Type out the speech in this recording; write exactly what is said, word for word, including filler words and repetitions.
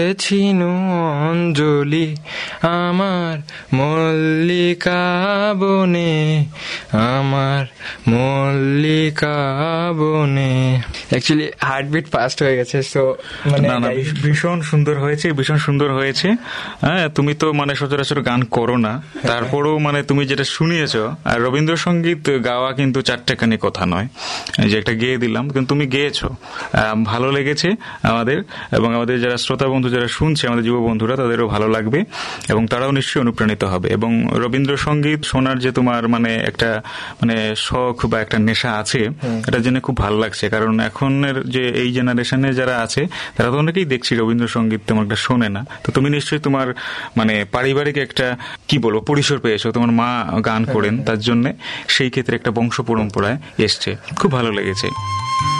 ছিনু অঞ্জলি আমার মল্লিকা বনে, আমার মল্লিকা বনে। অ্যাকচুয়ালি হার্টবিট ফাস্ট হয়ে গেছে, সো মানে না না ভীষণ সুন্দর হয়েছে, ভীষণ সুন্দর হয়েছে। হ্যাঁ, তুমি তো মানে সচরাচর গান করো না, তারপরেও মানে তুমি যেটা শুনিয়েছো, আর রবীন্দ্রসঙ্গীত গাওয়া কিন্তু চারটেখানি কথা নয় যে একটা গেয়ে দিলাম, কিন্তু তুমি গেয়েছো, ভালো লেগেছে আমাদের, এবং আমাদের যারা শ্রোতা বন্ধু যারা শুনছে, আমাদের যুব বন্ধুরা, তাদেরও ভালো লাগবে এবং তারাও নিশ্চয়ই অনুপ্রাণিত হবে। এবং রবীন্দ্রসঙ্গীত শোনার যে তোমার মানে একটা মানে শখ বা একটা নেশা আছে, এটা জেনে খুব ভালো লাগছে। কারণ এখনের যে এই জেনারেশনে যারা আছে তারা তো অনেকেই দেখছি রবীন্দ্রসঙ্গীত তেমন একটা শোনে না। তো তুমি নিশ্চয়ই তোমার মানে পারিবারিক একটা কি বলবো পরিসর পেয়েছো, তোমার মা গান করেন, তার জন্য সেই ক্ষেত্রে একটা বংশ পরম্পরায় এসছে, খুব ভালো লেগেছে।